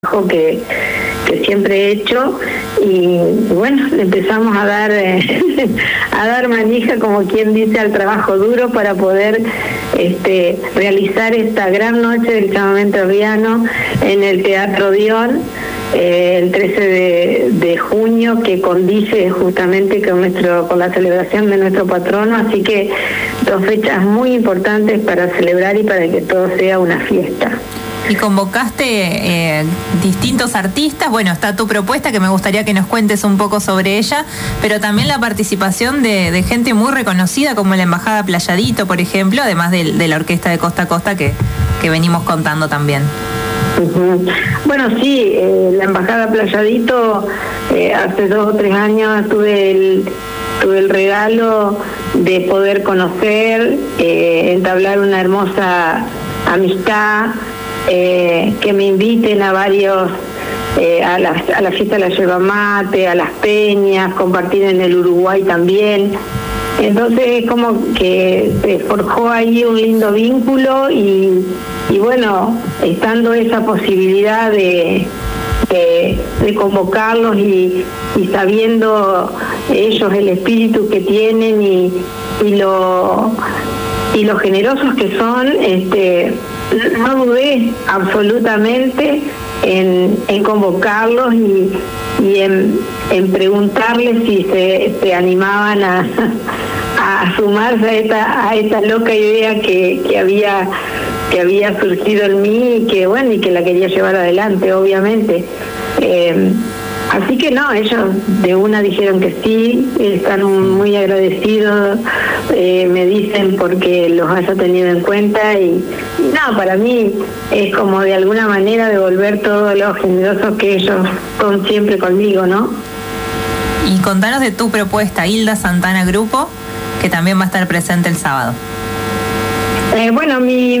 trabajo que siempre he hecho y bueno, le empezamos a dar a dar manija, como quien dice, al trabajo duro para poder realizar esta gran noche del chamamé entrerriano en el Teatro Dion el 13 de junio, que condice justamente con la celebración de nuestro patrono, así que dos fechas muy importantes para celebrar y para que todo sea una fiesta. Y convocaste distintos artistas. Bueno, está tu propuesta, que me gustaría que nos cuentes un poco sobre ella, pero también la participación de gente muy reconocida, como la Embajada Playadito, por ejemplo, además de la Orquesta de Costa a Costa que venimos contando también. Uh-huh. Bueno, sí, la Embajada Playadito, hace 2 o 3 años tuve el regalo de poder conocer, entablar una hermosa amistad, que me inviten a varios, a la fiesta de la yerba mate, a las peñas, compartir en el Uruguay también. Entonces es como que se forjó ahí un lindo vínculo y bueno, estando esa posibilidad de convocarlos y sabiendo ellos el espíritu que tienen y lo generosos que son, no dudé absolutamente en convocarlos y en preguntarles si se animaban a sumarse a esta loca idea que había surgido en mí y que la quería llevar adelante, obviamente. Así que no, ellos de una dijeron que sí, están muy agradecidos, me dicen porque los haya tenido en cuenta y no, para mí es como de alguna manera devolver todo lo generosos que ellos son siempre conmigo, ¿no? Y contanos de tu propuesta, Hilda Santana Grupo, que también va a estar presente el sábado. Bueno,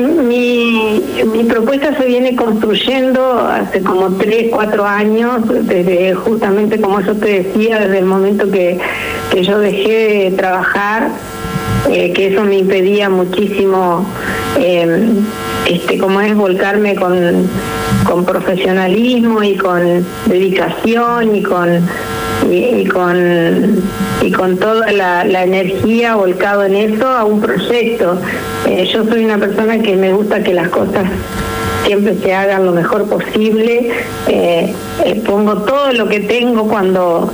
mi propuesta se viene construyendo hace como 3, 4 años, desde justamente como yo te decía, desde el momento que yo dejé de trabajar, que eso me impedía muchísimo, como es volcarme con profesionalismo y con dedicación y con toda la energía volcado en eso a un proyecto. Yo soy una persona que me gusta que las cosas siempre se hagan lo mejor posible. Pongo todo lo que tengo cuando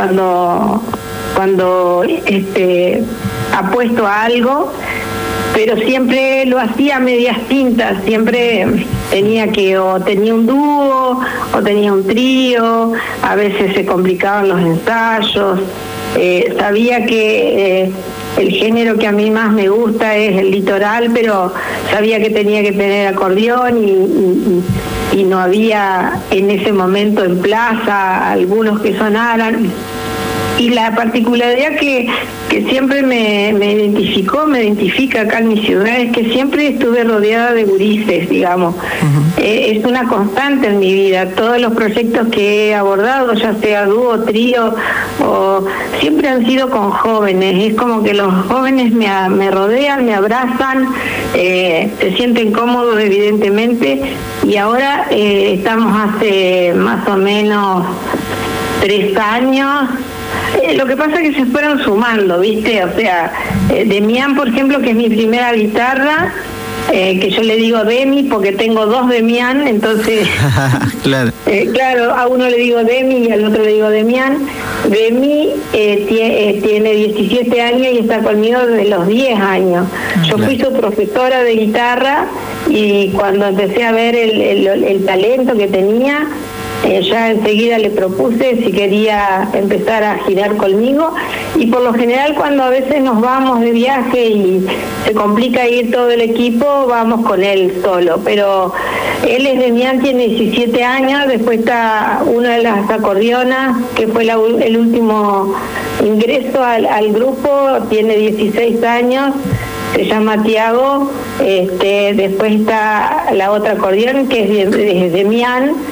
apuesto a algo, pero siempre lo hacía a medias tintas, siempre tenía un dúo o tenía un trío, a veces se complicaban los ensayos, sabía que el género que a mí más me gusta es el litoral, pero sabía que tenía que tener acordeón y no había en ese momento en plaza algunos que sonaran. Y la particularidad que siempre me identifica acá en mi ciudad es que siempre estuve rodeada de gurises, digamos. Uh-huh. Es una constante en mi vida. Todos los proyectos que he abordado, ya sea dúo, trío, siempre han sido con jóvenes. Es como que los jóvenes me rodean, me abrazan, se sienten cómodos evidentemente. Y ahora estamos hace más o menos 3 años. Lo que pasa es que se fueron sumando, ¿viste? O sea, Demián, por ejemplo, que es mi primera guitarra, que yo le digo Demi porque tengo 2 Demián, entonces claro. Claro, a uno le digo Demi y al otro le digo Demián. Demi tiene 17 años y está conmigo desde los 10 años. Yo fui su profesora de guitarra y cuando empecé a ver el talento que tenía, ya enseguida le propuse si quería empezar a girar conmigo, y por lo general cuando a veces nos vamos de viaje y se complica ir todo el equipo, vamos con él solo, pero él es Demián, tiene 17 años, después está una de las acordeonas que fue el último ingreso al grupo, tiene 16 años, se llama Tiago, después está la otra acordeón que es Demián.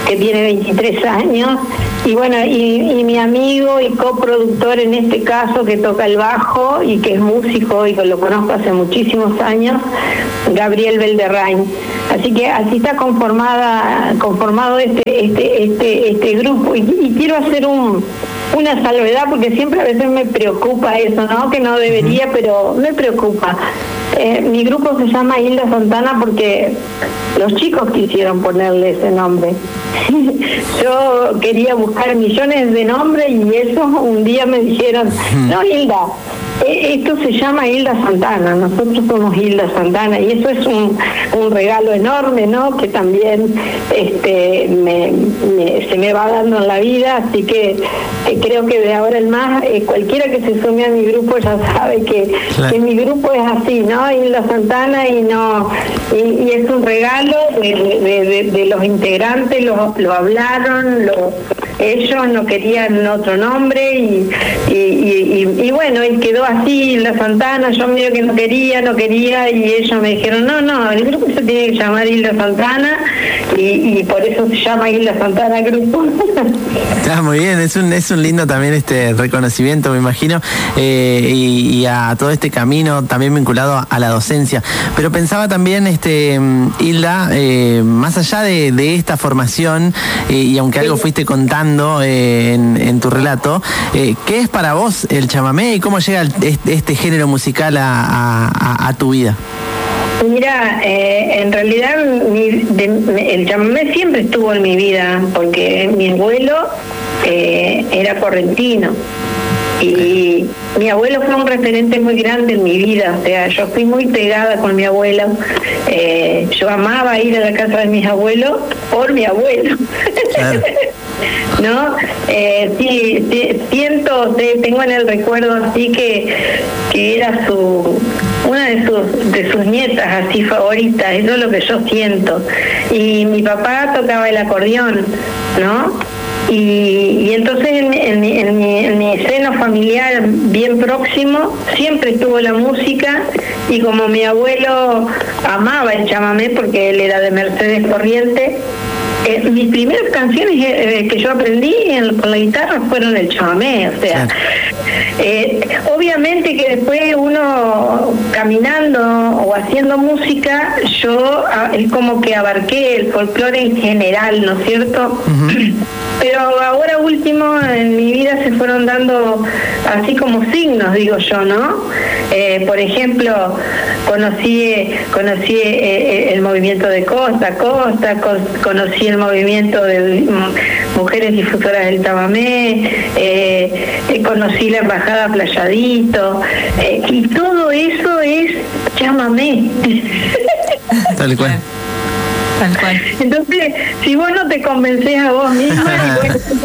que tiene 23 años, y bueno, y mi amigo y coproductor en este caso, que toca el bajo y que es músico y que lo conozco hace muchísimos años, Gabriel Belderrain. Así que así está conformado este grupo, y quiero hacer una salvedad, porque siempre a veces me preocupa eso, ¿no? Que no debería, pero me preocupa. Mi grupo se llama Hilda Santana porque los chicos quisieron ponerle ese nombre. Yo quería buscar millones de nombres y ellos un día me dijeron, no, Hilda, esto se llama Hilda Santana, nosotros somos Hilda Santana, y eso es un regalo enorme, ¿no? Que también se me va dando en la vida, así que creo que de ahora en más cualquiera que se sume a mi grupo ya sabe que mi grupo es así, ¿no? Hilda Santana, y es un regalo de los integrantes, lo hablaron, ellos no querían otro nombre, y bueno, y quedó así, Hilda Santana. Yo medio que no quería, y ellos me dijeron, no, el grupo se tiene que llamar Hilda Santana, y por eso se llama Hilda Santana Grupo. Está muy bien, es un lindo también reconocimiento, me imagino, y a todo este camino también vinculado a la docencia. Pero pensaba también, Hilda, más allá de esta formación, y aunque algo fuiste contando en tu relato, ¿qué es para vos el chamamé y cómo llega este género musical a tu vida? Mira, en realidad el chamamé siempre estuvo en mi vida, porque mi abuelo era correntino, y mi abuelo fue un referente muy grande en mi vida. O sea, yo fui muy pegada con mi abuelo. Yo amaba ir a la casa de mis abuelos por mi abuelo. Claro. ¿No? Tengo en el recuerdo así que era una de sus nietas así favoritas. Eso es lo que yo siento. Y mi papá tocaba el acordeón, ¿no? Y entonces en mi seno familiar bien próximo siempre estuvo la música, y como mi abuelo amaba el chamamé porque él era de Mercedes Corrientes, mis primeras canciones que yo aprendí con la guitarra fueron el chamamé. O sea, obviamente que después uno caminando o haciendo música, yo es como que abarqué el folclore en general, ¿no es cierto? Uh-huh. Pero ahora último en mi vida se fueron dando así como signos, digo yo, ¿no? Por ejemplo, conocí el movimiento de Costa a Costa, conocí el movimiento de Mujeres Difusoras del Chamamé, conocí la Embajada Playadito, y todo eso es chamamé. Tal cual. Tal cual. Entonces, si vos no te convencés a vos misma,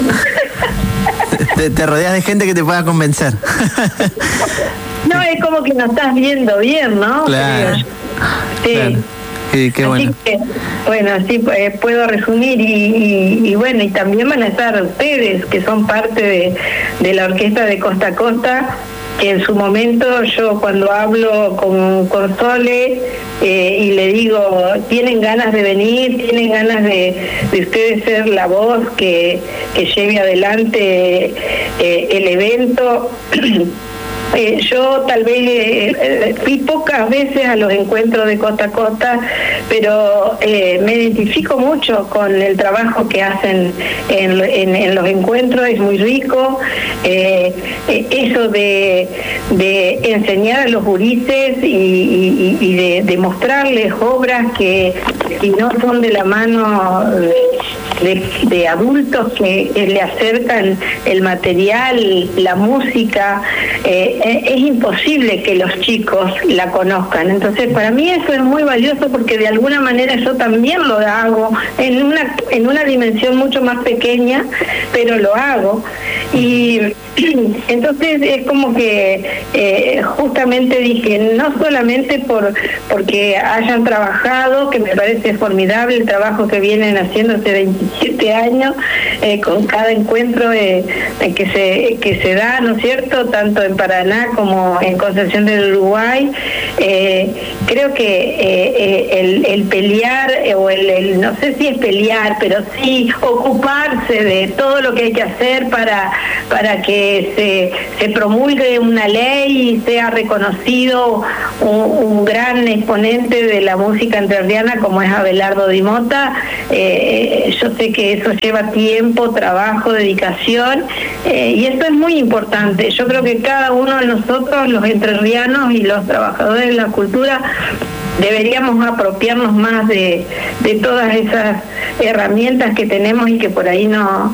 te rodeas de gente que te pueda convencer. No, es como que no estás viendo bien, ¿no? Claro. Sí. Claro. Qué bueno. Así que, bueno, así puedo resumir, y bueno, y también van a estar ustedes, que son parte de la orquesta de Costa a Costa, que en su momento yo cuando hablo con Sole y le digo, tienen ganas de venir, tienen ganas de ustedes ser la voz que lleve adelante el evento. Yo tal vez fui pocas veces a los encuentros de Costa a Costa, pero me identifico mucho con el trabajo que hacen en los encuentros. Es muy rico eso de enseñar a los gurises y de mostrarles obras que no son de la mano de adultos que le acercan el material, la música. Es imposible que los chicos la conozcan. Entonces, para mí eso es muy valioso, porque de alguna manera yo también lo hago en una dimensión mucho más pequeña, pero lo hago. Y entonces es como que justamente dije, no solamente porque hayan trabajado, que me parece formidable el trabajo que vienen haciendo hace 27 años, con cada encuentro que se da, ¿no es cierto?, tanto en Paraná como en Concepción del Uruguay. Creo que el pelear, o el no sé si es pelear, pero sí ocuparse de todo lo que hay que hacer para que se promulgue una ley y sea reconocido un gran exponente de la música entrerriana como es Abelardo Di Mota. Yo sé que eso lleva tiempo, trabajo, dedicación, y eso es muy importante. Yo creo que cada uno de nosotros, los entrerrianos y los trabajadores de la cultura, deberíamos apropiarnos más de todas esas herramientas que tenemos y que por ahí no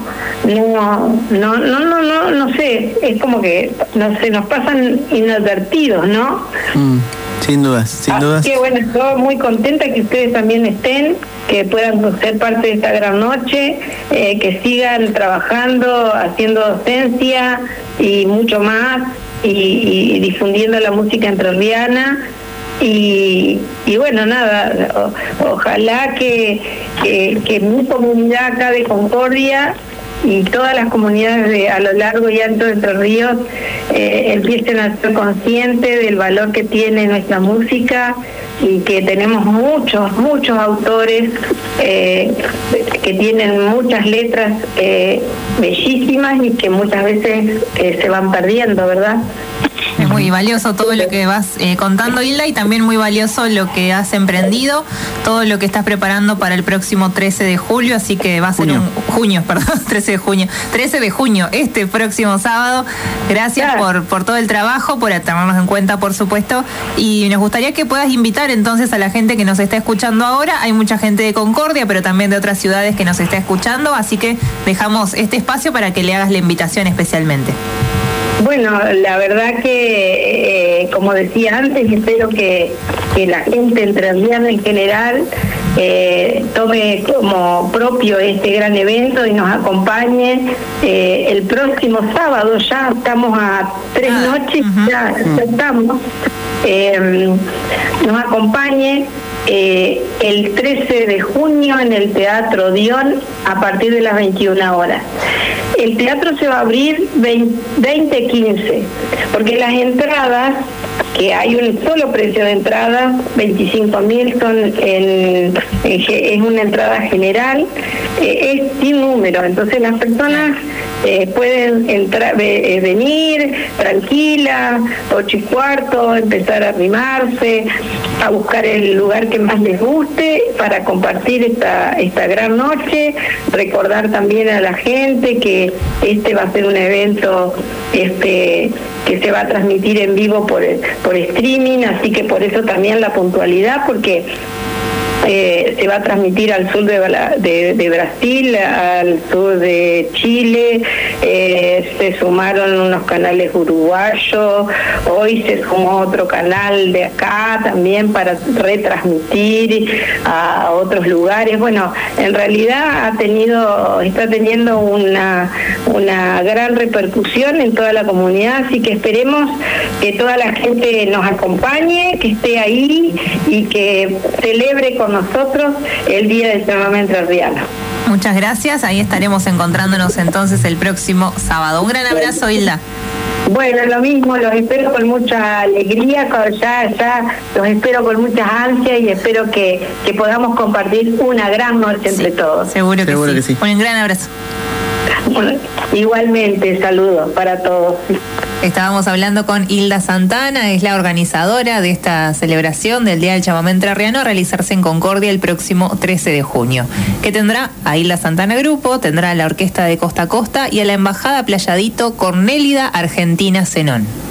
sé, es como que se nos pasan inadvertidos, ¿no? Sin dudas, sin dudas. Así que bueno, estoy muy contenta que ustedes también estén, que puedan ser parte de esta gran noche, que sigan trabajando, haciendo docencia y mucho más, y difundiendo la música entrerriana. Y bueno, nada, ojalá que mi comunidad acá de Concordia y todas las comunidades a lo largo y ancho de Entre Ríos empiecen a ser conscientes del valor que tiene nuestra música, y que tenemos muchos autores que tienen muchas letras bellísimas y que muchas veces se van perdiendo, ¿verdad? Es muy valioso todo lo que vas contando, Hilda, y también muy valioso lo que has emprendido, todo lo que estás preparando para el próximo 13 de julio, así que va a ser 13 de junio, este próximo sábado. Gracias por todo el trabajo, por tenernos en cuenta, por supuesto, y nos gustaría que puedas invitar entonces a la gente que nos está escuchando ahora. Hay mucha gente de Concordia, pero también de otras ciudades que nos está escuchando, así que dejamos este espacio para que le hagas la invitación especialmente. Bueno, la verdad que, como decía antes, espero que la gente entrerriana en general tome como propio este gran evento y nos acompañe el próximo sábado. Ya estamos a 3 noches, ya estamos. Nos acompañe el 13 de junio en el Teatro Dion a partir de las 21 horas. El teatro se va a abrir 20:15, porque las entradas, que hay un solo precio de entrada, 25.000, es una entrada general, es sin número, entonces las personas pueden venir tranquila, 8:15, empezar a arrimarse, a buscar el lugar que más les guste para compartir esta gran noche. Recordar también a la gente que este va a ser un evento que se va a transmitir en vivo por streaming, así que por eso también la puntualidad, porque se va a transmitir al sur de Brasil, al sur de Chile, se sumaron unos canales uruguayos, hoy se sumó otro canal de acá también para retransmitir a otros lugares. Bueno, en realidad está teniendo una gran repercusión en toda la comunidad, así que esperemos que toda la gente nos acompañe, que esté ahí y que celebre con nosotros el Día del Chamamé Entrerriano. Muchas gracias, ahí estaremos encontrándonos entonces el próximo sábado. Un gran abrazo, Hilda. Bueno, lo mismo, los espero con mucha alegría, ya los espero con muchas ansias y espero que podamos compartir una gran noche entre todos. Seguro que sí. Un gran abrazo. Bueno, igualmente, saludos para todos. Estábamos hablando con Hilda Santana, es la organizadora de esta celebración del Día del Chamamé Entrerriano a realizarse en Concordia el próximo 13 de junio, que tendrá a Hilda Santana Grupo, tendrá a la Orquesta de Costa a Costa y a la Embajada Playadito Cornélida Argentina Zenón.